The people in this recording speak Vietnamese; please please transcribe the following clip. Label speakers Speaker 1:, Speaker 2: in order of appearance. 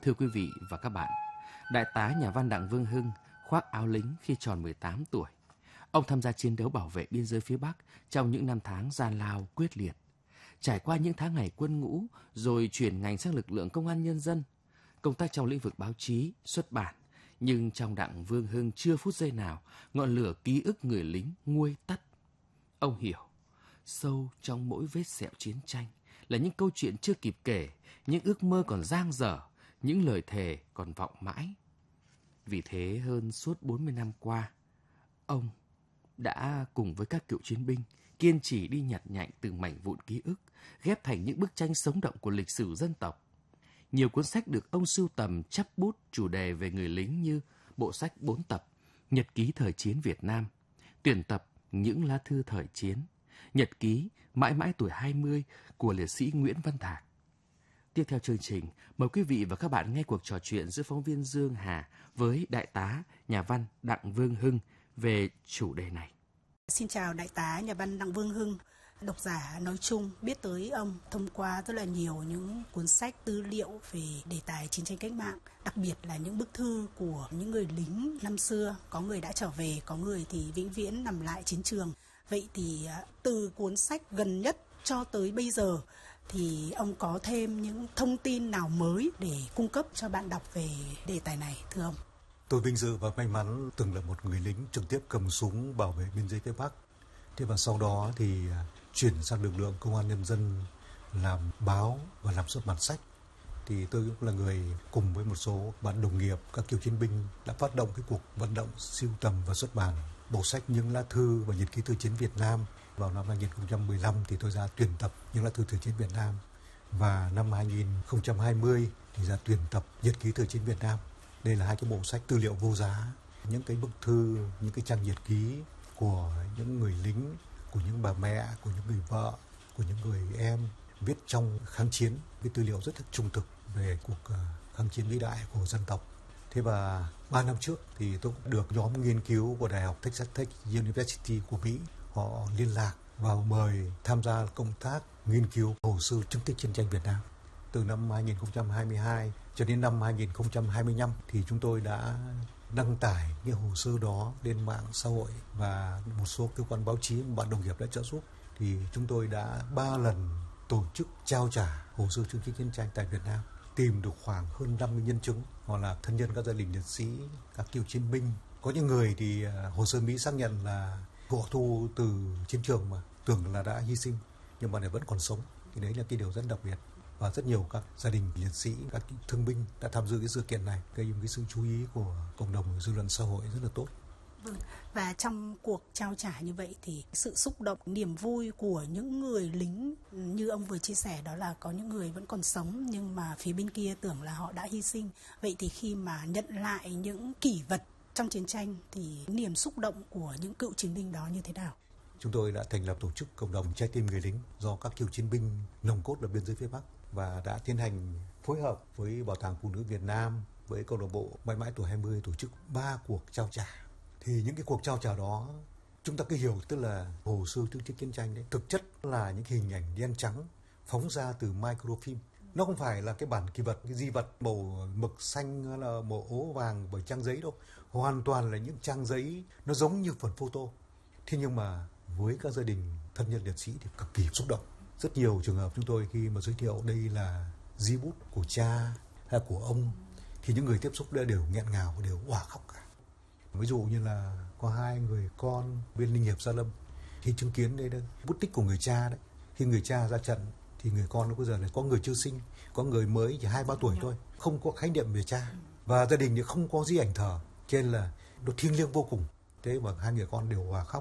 Speaker 1: Thưa quý vị và các bạn, Đại tá nhà văn Đặng Vương Hưng khoác áo lính khi tròn 18 tuổi. Ông tham gia chiến đấu bảo vệ biên giới phía Bắc trong những năm tháng gian lao quyết liệt. Trải qua những tháng ngày quân ngũ rồi chuyển ngành sang lực lượng công an nhân dân, công tác trong lĩnh vực báo chí, xuất bản. Nhưng trong Đặng Vương Hưng chưa phút giây nào ngọn lửa ký ức người lính nguôi tắt. Ông hiểu, sâu trong mỗi vết sẹo chiến tranh là những câu chuyện chưa kịp kể, những ước mơ còn dang dở, những lời thề còn vọng mãi. Vì thế hơn suốt 40 năm qua, ông đã cùng với các cựu chiến binh kiên trì đi nhặt nhạnh từng mảnh vụn ký ức, ghép thành những bức tranh sống động của lịch sử dân tộc. Nhiều cuốn sách được ông sưu tầm chắp bút chủ đề về người lính như bộ sách 4 tập Nhật ký thời chiến Việt Nam, tuyển tập Những lá thư thời chiến, nhật ký Mãi mãi tuổi 20 của liệt sĩ Nguyễn Văn Thạc. Tiếp theo chương trình, mời quý vị và các bạn nghe cuộc trò chuyện giữa phóng viên Dương Hà với Đại tá nhà văn Đặng Vương Hưng về chủ đề này.
Speaker 2: Xin chào Đại tá nhà văn Đặng Vương Hưng. Độc giả nói chung biết tới ông thông qua rất là nhiều những cuốn sách tư liệu về đề tài chiến tranh cách mạng, đặc biệt là những bức thư của những người lính năm xưa, có người đã trở về, có người thì vĩnh viễn nằm lại chiến trường. Vậy thì từ cuốn sách gần nhất cho tới bây giờ thì ông có thêm những thông tin nào mới để cung cấp cho bạn đọc về đề tài này thưa ông?
Speaker 3: Tôi vinh dự và may mắn từng là một người lính trực tiếp cầm súng bảo vệ biên giới phía Bắc. Thế và sau đó thì chuyển sang lực lượng công an nhân dân làm báo và làm xuất bản sách. Thì tôi cũng là người cùng với một số bạn đồng nghiệp, các cựu chiến binh đã phát động cái cuộc vận động sưu tầm và xuất bản bộ sách Những lá thư và nhật ký thời chiến Việt Nam. Vào năm 2015 thì tôi ra tuyển tập Những lá thư thời chiến Việt Nam. Và năm 2020 thì ra tuyển tập Nhật ký thời chiến Việt Nam. Đây là hai cái bộ sách tư liệu vô giá, những cái bức thư, những cái trang nhật ký của những người lính, của những bà mẹ, của những người vợ, của những người em viết trong kháng chiến, cái tư liệu rất là trung thực về cuộc kháng chiến vĩ đại của dân tộc. Thế và 3 năm trước thì tôi cũng được nhóm nghiên cứu của Đại học Texas Tech University của Mỹ họ liên lạc và mời tham gia công tác nghiên cứu hồ sơ chứng tích chiến tranh Việt Nam. Từ năm 2022 cho đến năm 2025 thì chúng tôi đã đăng tải cái hồ sơ đó lên mạng xã hội và một số cơ quan báo chí mà bạn đồng nghiệp đã trợ giúp. Thì chúng tôi đã 3 lần tổ chức trao trả hồ sơ chứng tích chiến tranh tại Việt Nam, tìm được khoảng hơn 50 nhân chứng, hoặc là thân nhân các gia đình liệt sĩ, các cựu chiến binh. Có những người thì hồ sơ Mỹ xác nhận là họ thu từ chiến trường mà tưởng là đã hy sinh nhưng mà lại vẫn còn sống. Thì đấy là cái điều rất đặc biệt. Và rất nhiều các gia đình liệt sĩ, các thương binh đã tham dự cái sự kiện này, gây một cái sự chú ý của cộng đồng dư luận xã hội rất là tốt.
Speaker 2: Vâng. Và trong cuộc trao trả như vậy thì sự xúc động, niềm vui của những người lính như ông vừa chia sẻ đó là có những người vẫn còn sống nhưng mà phía bên kia tưởng là họ đã hy sinh. Vậy thì khi mà nhận lại những kỷ vật trong chiến tranh thì niềm xúc động của những cựu chiến binh đó như thế nào?
Speaker 3: Chúng tôi đã thành lập tổ chức cộng đồng Trái tim người lính do các cựu chiến binh nòng cốt ở biên giới phía Bắc và đã tiến hành phối hợp với Bảo tàng Phụ nữ Việt Nam, với câu lạc bộ Mãi mãi tuổi 20 tổ chức 3 cuộc trao trả. Thì những cái cuộc trao trả đó chúng ta cứ hiểu tức là hồ sơ chứng tích chiến tranh đấy, thực chất là những hình ảnh đen trắng phóng ra từ microfilm. Nó không phải là cái bản kỳ vật, cái di vật màu mực xanh hay là màu ố vàng bởi trang giấy đâu. Hoàn toàn là những trang giấy nó giống như phần photo. Thế nhưng mà với các gia đình thân nhân liệt sĩ thì cực kỳ xúc động. Rất nhiều trường hợp chúng tôi khi mà giới thiệu đây là di bút của cha hay của ông thì những người tiếp xúc đã đều nghẹn ngào, đều òa khóc cả. Ví dụ như là có 2 người con bên Ninh Hiệp Gia Lâm thì chứng kiến đây bút tích của người cha đấy. Khi người cha ra trận thì người con nó bây giờ là có người chưa sinh, có người mới chỉ 2-3 tuổi thôi, không có khái niệm về cha và gia đình thì không có di ảnh thờ, cho nên là nó thiêng liêng vô cùng. Thế mà 2 người con đều òa khóc.